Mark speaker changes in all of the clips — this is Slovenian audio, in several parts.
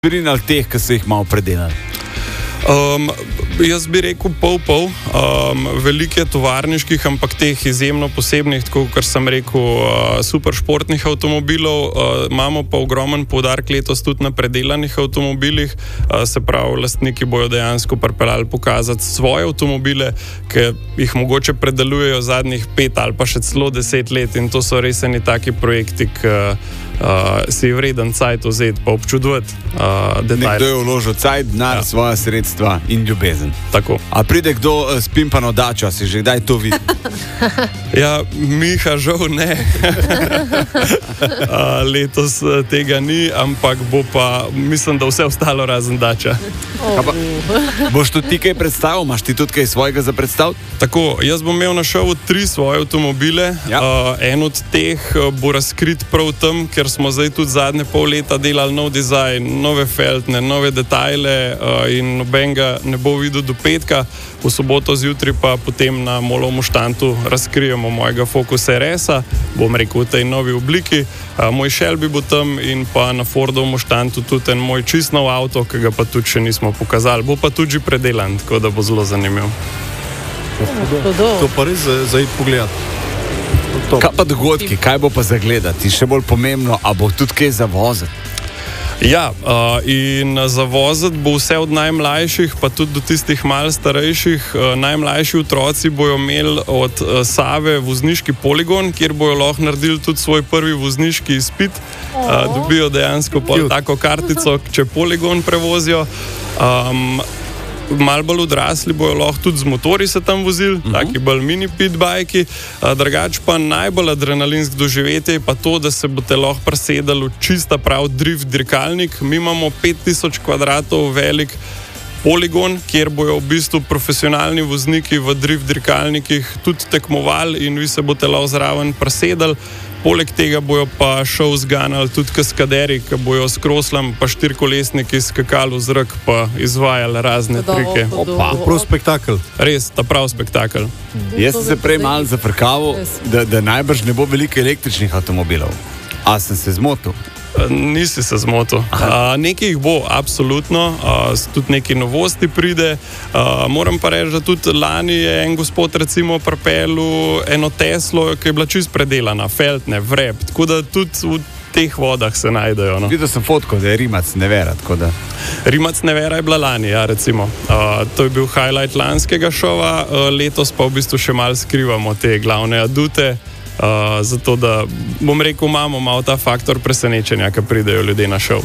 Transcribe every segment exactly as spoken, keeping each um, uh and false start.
Speaker 1: ali teh, ki so jih malo predelali?
Speaker 2: Um, jaz bi rekel pol-pol. Um, veliko je tovarniških, ampak teh izjemno posebnih, tako kot sem rekel, uh, super športnih avtomobilov. Uh, imamo pa ogromen poudarek letos tudi na predelanih avtomobilih. Uh, se pravi, lastniki bojo dejansko pripeljali pokazati svoje avtomobile, ki jih mogoče predelujejo zadnjih pet ali pa še celo deset let, in to so res eni taki projekti, ki Uh, si je vreden cajt vzeti pa občudovati uh, detajle.
Speaker 1: Nekdo je vložil cajt, denar, ja. svoja sredstva in ljubezen.
Speaker 2: Tako.
Speaker 1: A pride kdo uh, s pimpano dačo, si že kdaj to videl?
Speaker 2: Ja, Miha, žal ne. uh, letos uh, tega ni, ampak bo pa, mislim, da vse ostalo razen dača.
Speaker 3: Oh.
Speaker 1: Pa, boš tudi ti kaj predstavil? Imaš ti tudi kaj svojega za predstaviti?
Speaker 2: Tako, jaz bom imel na šovu tri svoje avtomobile. Ja. Uh, en od teh uh, bo razkrit prav tam, ker smo zdaj tudi zadnje pol leta delali nov dizajn, nove feltne, nove detajle uh, in nobenega ne bo videl do petka. V soboto zjutraj pa potem na Molovom štantu razkrijemo mojega Focus R S-a, bom rekel v tej novi obliki. Uh, moj Shelby bo tam in pa na Fordovem štantu tudi en moj čist nov avto, ki ga pa tudi še nismo pokazali. Bo pa tudi že predelan, tako da bo zelo zanimiv.
Speaker 3: To pa res za, za iti pogledati.
Speaker 1: Kaj pa dogodki, kaj bo pa zagledati? Še bolj pomembno, a bo tudi kaj za voziti?
Speaker 2: Ja, uh, in za voziti bo vse od najmlajših, pa tudi do tistih malo starejših. Uh, najmlajši otroci bojo imeli od uh, Save vozniški poligon, kjer bojo lahko naredili tudi svoj prvi vozniški izpit. Uh, dobijo dejansko pol tako kartico, če poligon prevozijo. Um, Mal bolj odrasli bojo lahko tudi z motorji se tam vozili, uh-huh. taki bolj mini pitbajki. Drugač pa najbolj adrenalinsko doživetje je pa to, da se boste lahko presedali v čista prav drift dirkalnik. Mi imamo pet tisoč kvadratov velik poligon, kjer bojo v bistvu profesionalni vozniki v drift dirkalnikih tudi tekmovali in vi se boste lahko zraven presedali. Poleg tega bojo pa šov zganali tudi kaskaderi, ki bojo s kroslom pa štirikolesniki skakali v zrak pa izvajali razne trike.
Speaker 3: Opa, prav spektakel.
Speaker 2: Res, ta prav spektakel.
Speaker 1: Jaz sem se prej malo zafrkaval, da, da najbrž ne bo veliko električnih avtomobilov. A sem se zmotil?
Speaker 2: Nisi se zmotil. Uh, nekaj jih bo, absolutno. Uh, tudi nekaj novosti pride. Uh, moram pa reči, da tudi lani je en gospod recimo pripeljal eno Teslo, ki je bila čist predelana, feltne, vrep. Tako da tudi v teh vodah se najdejo. No.
Speaker 1: Videl sem fotko, da je Rimac Nevera. Da...
Speaker 2: Rimac Nevera je bila lani, ja, recimo. Uh, to je bil highlight lanskega šova. Uh, letos pa v bistvu še malo skrivamo te glavne adute. Uh, zato, da bom rekel, imamo malo ta faktor presenečenja, ki pridejo ljudje na šov.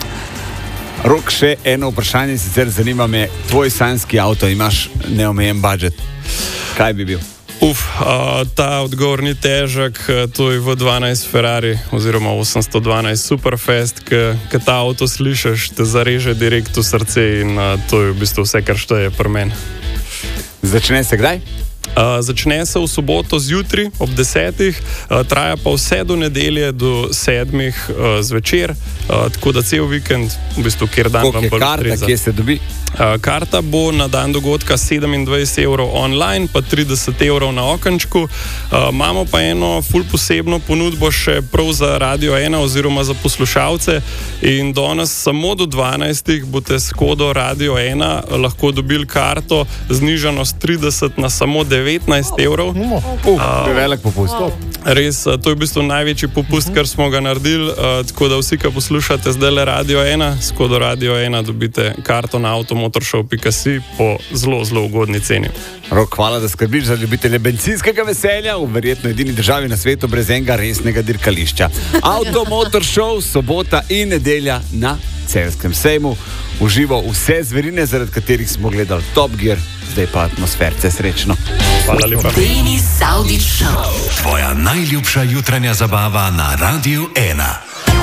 Speaker 1: Rok, še eno vprašanje, sicer zanima me, tvoj sanjski avto, imaš neomejen budžet. Kaj bi bil?
Speaker 2: Uf, uh, ta odgovor ni težek, to je V dvanajst Ferrari oziroma osemsto dvanajst Superfast, ki ta avto slišiš, te zareže direkt v srce in uh, to je v bistvu vse, kar šteje pri meni.
Speaker 1: Začne se kdaj?
Speaker 2: Uh, začne se v soboto zjutraj ob desetih, uh, traja pa vse do nedelje do sedmih uh, zvečer, uh, tako da cel vikend, v bistvu, kjer dan vam bolj
Speaker 1: karta,
Speaker 2: ustreza.
Speaker 1: Kje se dobi?
Speaker 2: Uh, karta bo na dan dogodka sedemindvajset evrov online, pa trideset evrov na okenčku. Uh, imamo pa eno ful posebno ponudbo še prav za Radio ena oziroma za poslušalce in danes samo do dvanajstih boste s kodo Radio ena lahko dobili karto znižano s trideset na samo devetnajst evrov.
Speaker 1: Uh, uh, velik popust.
Speaker 2: Res, to je v bistvu največji popust, kar smo ga naredili, uh, tako da vsi, ki poslušate zdaj le Radio ena, s kodo Radio ena dobite karto na avtomotorshow pika si po zelo, zelo ugodni ceni.
Speaker 1: Rok, hvala, da skrbiš za ljubitelje bencinskega veselja v verjetno edini državi na svetu brez enega resnega dirkališča. Avtomotorshow, sobota in nedelja na Celjskem sejmu. Uživo vse zverine, zaradi katerih smo gledali Top Gear, zdaj pa atmosferce, srečno.
Speaker 2: Hvala lepa.
Speaker 4: Denis Saudić Show.
Speaker 5: Tvoja najljubša jutranja zabava na Radiu ena.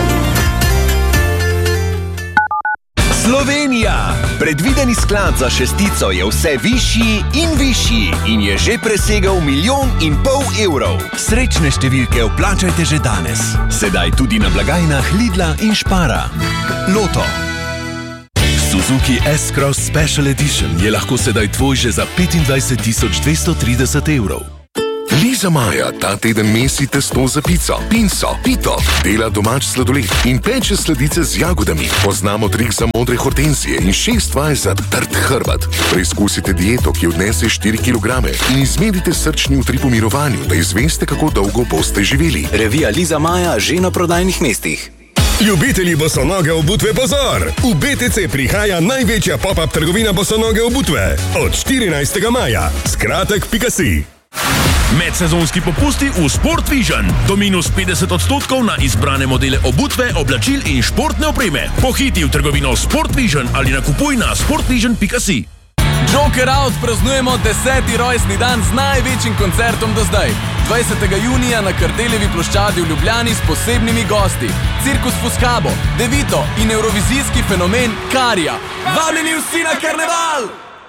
Speaker 6: Slovenija! Predvideni sklad za šestico je vse višji in višji in je že presegel milijon in pol evrov. Srečne številke vplačajte že danes. Sedaj tudi na blagajnah Lidla in Špara. Loto.
Speaker 5: Suzuki S-Cross Special Edition je lahko sedaj tvoj že za petindvajset tisoč dvesto trideset evrov.
Speaker 7: Liza Maja ta teden mesi testo za pico, pinco, pito, dela domač sladoled in peče sladice z jagodami. Poznamo trik za modre hortenzije in šest vaj za trd hrbet. Preizkusite dieto, ki odnese štiri kilograme in izmerite srčni utrip v mirovanju, da izveste, kako dolgo boste živeli.
Speaker 8: Revija Liza Maja že na prodajnih mestih.
Speaker 9: Ljubitelji bosonoge obutve pozor! V B T C prihaja največja pop-up trgovina bosonoge obutve. Od štirinajstega maja. Skratek pika si.
Speaker 10: Medsezonski popusti v Sport Vision. Do minus petdeset odstotkov na izbrane modele obutve, oblačil in športne opreme. Pohiti v trgovino Sport Vision ali nakupuj na sportvision pika si.
Speaker 11: Joker Out praznujemo deseti rojstni dan z največjim koncertom do zdaj. dvajsetega junija na Kardeljevi ploščadi v Ljubljani s posebnimi gosti. Cirkus Fuskabo, Devito in evrovizijski fenomen Karija. Vabljeni vsi na karneval!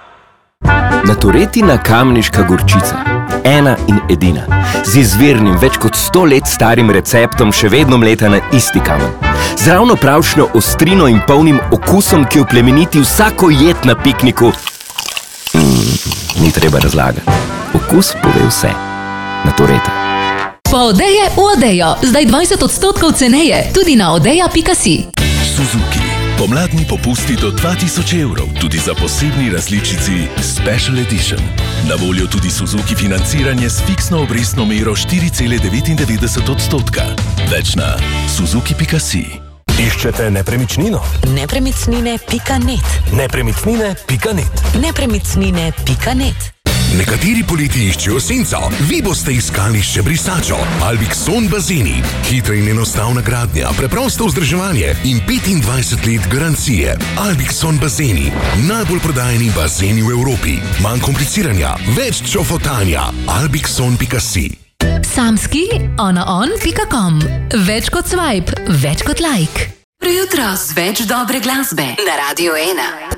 Speaker 12: Natoretina kamniška gorčica. Ena in edina. Z izvirnim, več kot sto let starim receptom še vedno mleta na isti kamen. Z ravno pravšnjo ostrino in polnim okusom, ki oplemeniti vsako jed na pikniku. Mm, ni treba razlagati. Okus pove vse. Natoreta.
Speaker 4: Pa Odeje v Odejo. Zdaj dvajset odstotkov ceneje. Tudi na odeja pika si.
Speaker 6: Suzuki. Pomladni popusti do dva tisoč evrov. Tudi za posebni različici Special Edition. Na voljo tudi Suzuki financiranje s fiksno obrestno mero štiri cela devetindevetdeset odstotka. Več na suzuki pika si.
Speaker 9: Iščete nepremičnino?
Speaker 13: Nepremičnine pika net.
Speaker 9: Nepremičnine pika net.
Speaker 13: Nepremičnine pika net.
Speaker 7: Nekateri poleti iščejo senco, vi boste iskali še brisačo. Albixon bazeni. Hitra in enostavna gradnja, preprosto vzdrževanje in petindvajset let garancije. Albixon bazeni. Najbolj prodajeni bazeni v Evropi. Manj kompliciranja, več čofotanja. albixon pika si.
Speaker 4: Samski onaon pika com. Več kot swipe, več kot like.
Speaker 14: Jutro z več dobre glasbe na Radio ena.